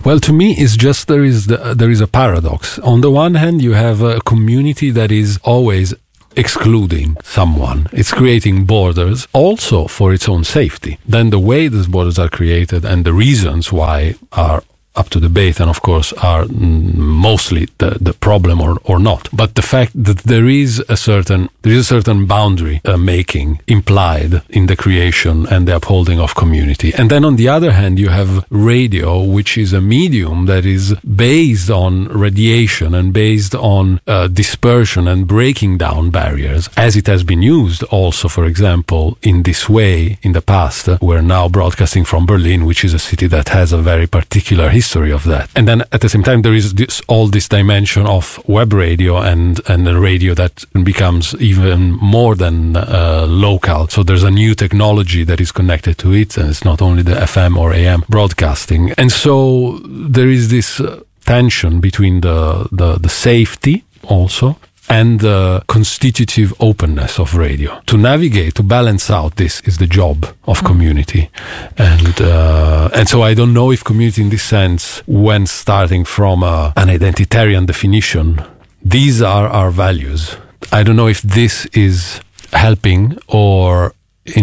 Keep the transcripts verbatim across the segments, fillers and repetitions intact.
Well, to me, it's just there is the, there is a paradox. On the one hand, you have a community that is always excluding someone. It's creating borders also for its own safety. Then the way these borders are created and the reasons why are up to debate, and of course are mostly the, the problem or, or not. But the fact that there is a certain there is a certain boundary uh, making implied in the creation and the upholding of community. And then on the other hand, you have radio, which is a medium that is based on radiation and based on uh, dispersion and breaking down barriers, as it has been used also, for example, in this way in the past. Uh, we're now broadcasting from Berlin, which is a city that has a very particular history history of that. And then at the same time, there is this, all this dimension of web radio and, and a radio that becomes even more than uh, local. So there's a new technology that is connected to it, and it's not only the F M or A M broadcasting. And so there is this uh, tension between the, the, the safety also and the constitutive openness of radio. To navigate, to balance out this is the job of community. And uh, and so I don't know if community in this sense, when starting from a, an identitarian definition, these are our values. I don't know if this is helping, or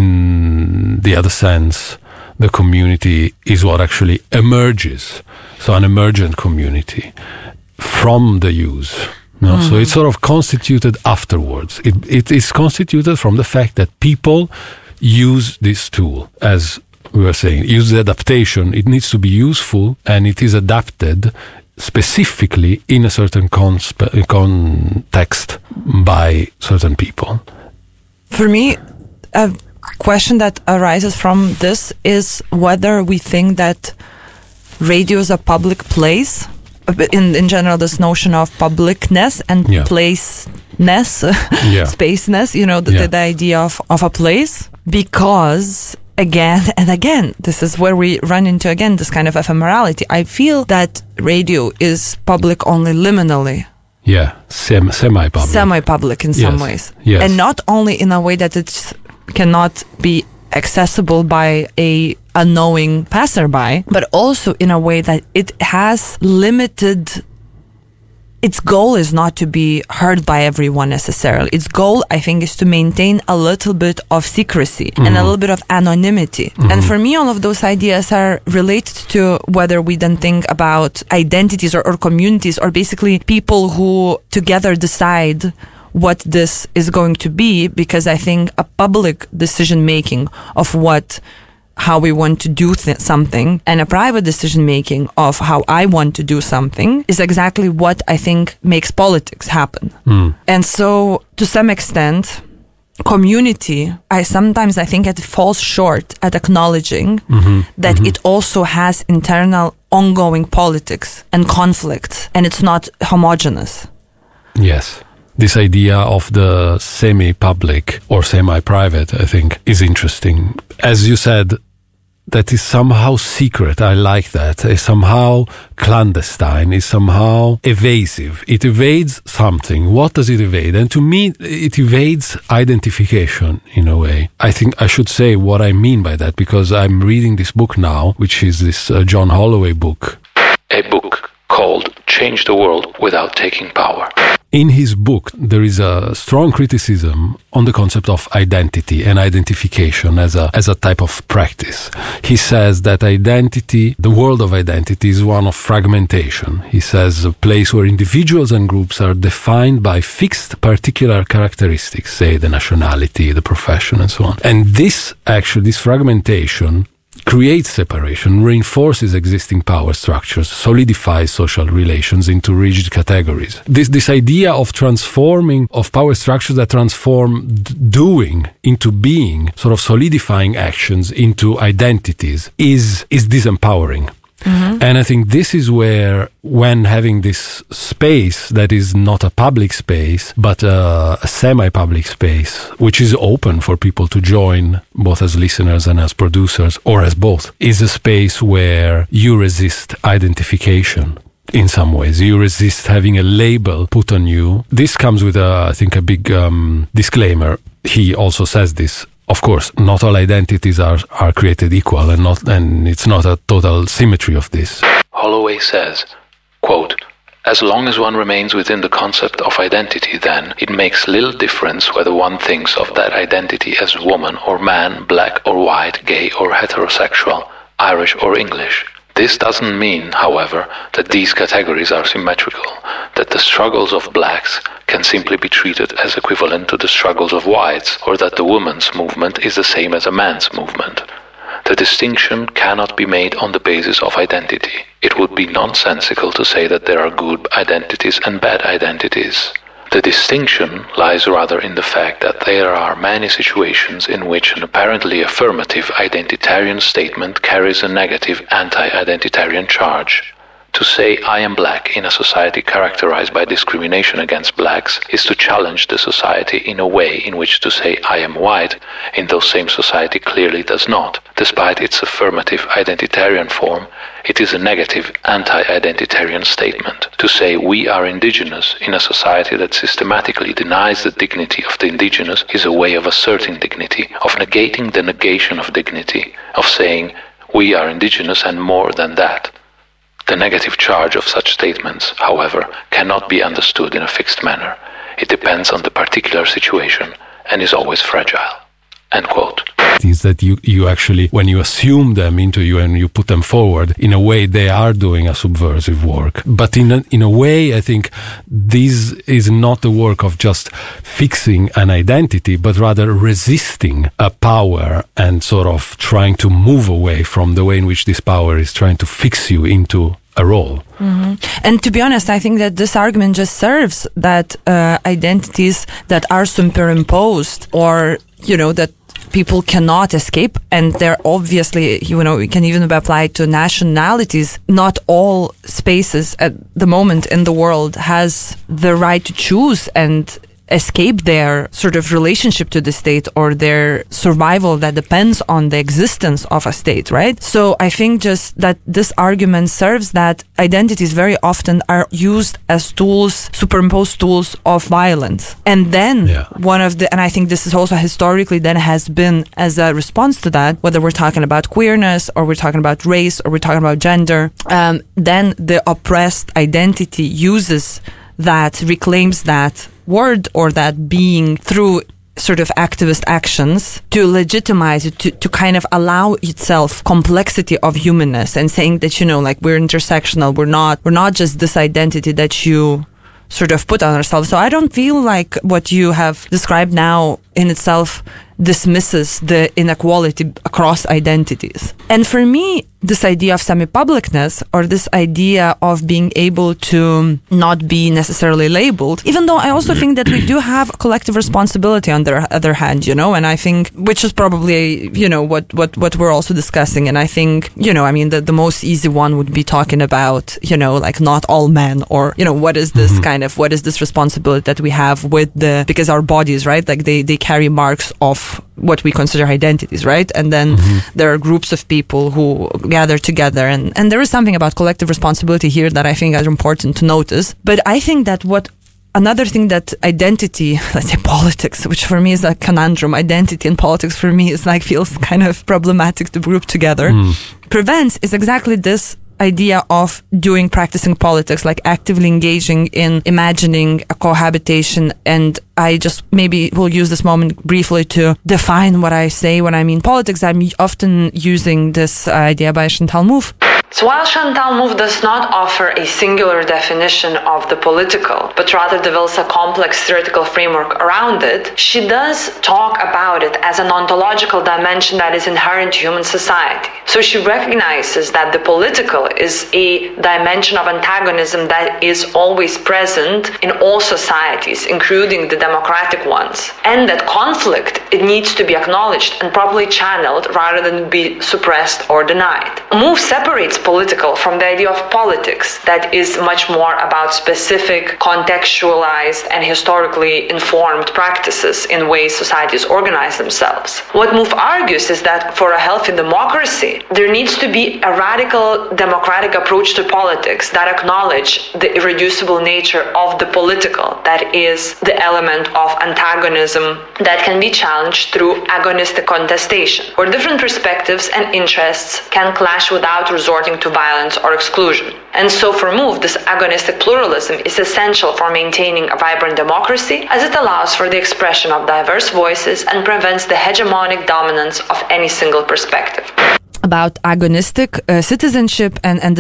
in the other sense, the community is what actually emerges. So an emergent community from the use. No, mm-hmm. So it's sort of constituted afterwards. It, it is constituted from the fact that people use this tool, as we were saying, use the adaptation. It needs to be useful, and it is adapted specifically in a certain conspe- context by certain people. For me, a question that arises from this is whether we think that radio is a public place. In in general, this notion of publicness and yeah. placeness, yeah. spaceness, you know, the, yeah. the, the idea of, of a place. Because, again and again, this is where we run into, again, this kind of ephemerality. I feel that radio is public only liminally. Yeah, Sem- semi-public. Semi-public in some yes. ways. Yes. And not only in a way that it cannot be accessible by a unknowing passerby, but also in a way that it has limited. Its goal is not to be heard by everyone necessarily. Its goal, I think, is to maintain a little bit of secrecy mm-hmm. and a little bit of anonymity. Mm-hmm. And for me, all of those ideas are related to whether we then think about identities or, or communities, or basically people who together decide what this is going to be, because I think a public decision making of what, how we want to do th- something, and a private decision making of how I want to do something is exactly what I think makes politics happen. Mm. And so, to some extent, community, I sometimes I think it falls short at acknowledging mm-hmm. that mm-hmm. it also has internal ongoing politics and conflicts, and it's not homogeneous. Yes. This idea of the semi-public or semi-private, I think, is interesting. As you said, that is somehow secret. I like that. It's somehow clandestine. It's somehow evasive. It evades something. What does it evade? And to me, it evades identification in a way. I think I should say what I mean by that, because I'm reading this book now, which is this uh, John Holloway book. A book called Change the World Without Taking Power. In his book, there is a strong criticism on the concept of identity and identification as a as a type of practice. He says that identity, the world of identity, is one of fragmentation. He says a place where individuals and groups are defined by fixed particular characteristics, say the nationality, the profession, and so on. And this, actually, this fragmentation creates separation, reinforces existing power structures, solidifies social relations into rigid categories. This this idea of transforming, of power structures that transform d- doing into being, sort of solidifying actions into identities, is is disempowering. Mm-hmm. And I think this is where, when having this space that is not a public space, but a, a semi-public space, which is open for people to join, both as listeners and as producers, or as both, is a space where you resist identification. In some ways, you resist having a label put on you. This comes with, a, I think, a big um, disclaimer. He also says this. Of course, not all identities are, are created equal, and not and it's not a total symmetry of this. Holloway says, quote, "As long as one remains within the concept of identity, then, it makes little difference whether one thinks of that identity as woman or man, black or white, gay or heterosexual, Irish or English. This doesn't mean, however, that these categories are symmetrical, that the struggles of blacks can simply be treated as equivalent to the struggles of whites, or that the women's movement is the same as a man's movement. The distinction cannot be made on the basis of identity. It would be nonsensical to say that there are good identities and bad identities. The distinction lies rather in the fact that there are many situations in which an apparently affirmative identitarian statement carries a negative anti-identitarian charge. To say I am black in a society characterized by discrimination against blacks is to challenge the society in a way in which to say I am white in those same society clearly does not. Despite its affirmative identitarian form, it is a negative anti-identitarian statement. To say we are indigenous in a society that systematically denies the dignity of the indigenous is a way of asserting dignity, of negating the negation of dignity, of saying we are indigenous and more than that. The negative charge of such statements, however, cannot be understood in a fixed manner. It depends on the particular situation and is always fragile." End quote. Is that you, you actually, when you assume them into you and you put them forward, in a way they are doing a subversive work. But in a, in a way, I think this is not the work of just fixing an identity, but rather resisting a power and sort of trying to move away from the way in which this power is trying to fix you into a role. Mm-hmm. And to be honest, I think that this argument just serves that uh, identities that are superimposed, or, you know, that people cannot escape, and they're obviously, you know, it can even be applied to nationalities. Not all spaces at the moment in the world has the right to choose and escape their sort of relationship to the state or their survival that depends on the existence of a state, right? So I think just that this argument serves that identities very often are used as tools, superimposed tools of violence. And then yeah. one of the, and I think this is also historically then has been as a response to that, whether we're talking about queerness or we're talking about race or we're talking about gender, um, then the oppressed identity uses that, reclaims that word or that being through sort of activist actions to legitimize it, to, to kind of allow itself complexity of humanness, and saying that, you know, like we're intersectional, we're not, we're not just this identity that you sort of put on ourselves. So I don't feel like what you have described now in itself dismisses the inequality across identities. And for me, this idea of semi-publicness, or this idea of being able to not be necessarily labeled, even though I also think that we do have a collective responsibility on the other hand, you know, and I think, which is probably, you know, what, what, what we're also discussing. And I think, you know, I mean, the, the most easy one would be talking about, you know, like not all men, or, you know, what is this mm-hmm. kind of, what is this responsibility that we have with the, because our bodies, right, like they, they carry marks of what we consider identities, right? And then mm-hmm. there are groups of people who gather together, and, and there is something about collective responsibility here that I think is important to notice. But I think that what another thing that identity, let's say politics, which for me is a conundrum, identity and politics for me is like feels kind of problematic to group together, mm. prevents is exactly this idea of doing practicing politics, like actively engaging in imagining a cohabitation. And I just maybe will use this moment briefly to define what I say when I mean politics. I'm often using this idea by Chantal Mouffe. So while Chantal Mouffe does not offer a singular definition of the political, but rather develops a complex theoretical framework around it, she does talk about it as an ontological dimension that is inherent to human society. So she recognizes that the political is a dimension of antagonism that is always present in all societies, including the democratic ones, and that conflict, it needs to be acknowledged and properly channeled rather than be suppressed or denied. Mouffe separates political from the idea of politics that is much more about specific, contextualized, and historically informed practices in ways societies organize themselves. What Mouffe argues is that for a healthy democracy, there needs to be a radical democratic approach to politics that acknowledge the irreducible nature of the political, that is the element of antagonism that can be challenged through agonistic contestation, where different perspectives and interests can clash without resorting resorting to violence or exclusion. And so for MOVE, this agonistic pluralism is essential for maintaining a vibrant democracy, as it allows for the expression of diverse voices and prevents the hegemonic dominance of any single perspective. About agonistic uh, citizenship and, and